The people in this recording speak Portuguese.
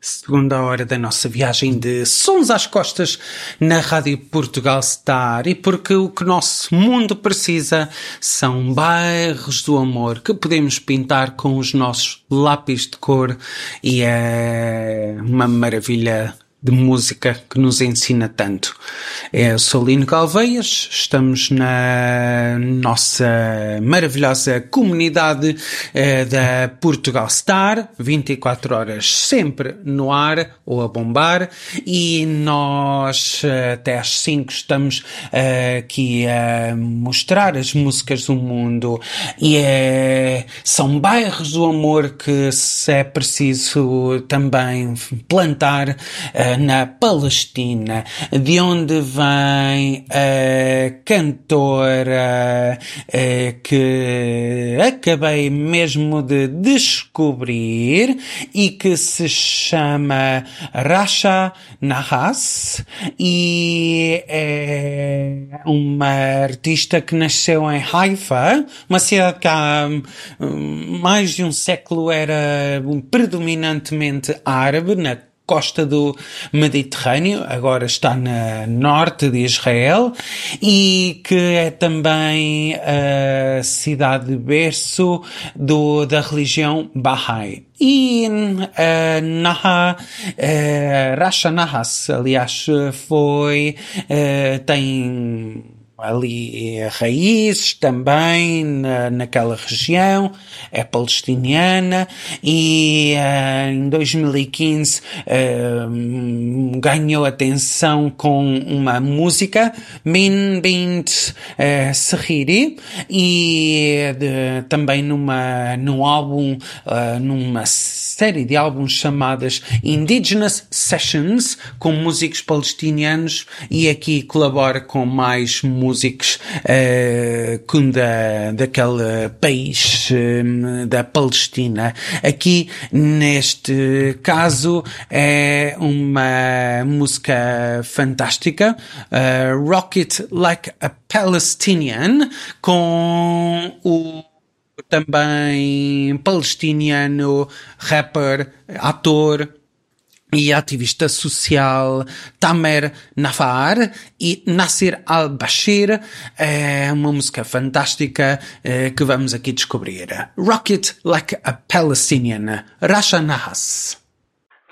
Segunda hora da nossa viagem de Sons às Costas na Rádio Portugal Star, e porque o que nosso mundo precisa são bairros do amor que podemos pintar com os nossos lápis de cor, e é uma maravilha de música que nos ensina tanto. Eu sou Lino Galveias, estamos na nossa maravilhosa comunidade da Portugal Star, 24 horas sempre no ar ou a bombar, e nós até às 5 estamos aqui a mostrar as músicas do mundo, e são bairros do amor que é preciso também plantar na Palestina, de onde vem a cantora que acabei mesmo de descobrir e que se chama Rasha Nahas, e é uma artista que nasceu em Haifa, uma cidade que há mais de um século era predominantemente árabe, na costa do Mediterrâneo, agora está no norte de Israel, e que é também a cidade berço da religião Bahá'í. E Rasha Nahas, aliás, tem ali raízes também naquela região, é palestiniana, e em 2015 ganhou atenção com uma música, Min Bint Sahiri, e também num álbum, numa série de álbuns chamadas Indigenous Sessions, com músicos palestinianos, e aqui colabora com mais músicos daquele país da Palestina. Aqui, neste caso, é uma música fantástica, Rock It Like a Palestinian, com o também palestiniano, rapper, ator e ativista social Tamer Nafar e Nasser Al-Bashir. É uma música fantástica que vamos aqui descobrir. Rock It Like a Palestinian, Rasha Nahas.